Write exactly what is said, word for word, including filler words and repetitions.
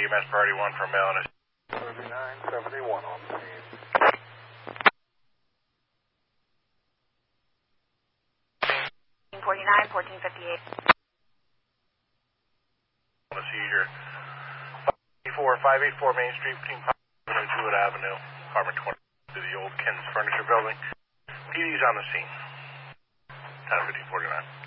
M S priority one for male and thirty-nine seventy-one on scene. forty-nine, fourteen fifty-eight. On the seizure. five eighty-four Main Street between Jewett Avenue, apartment twenty, to the old Ken's Furniture Building. P D's on the scene. ten fifteen forty-nine.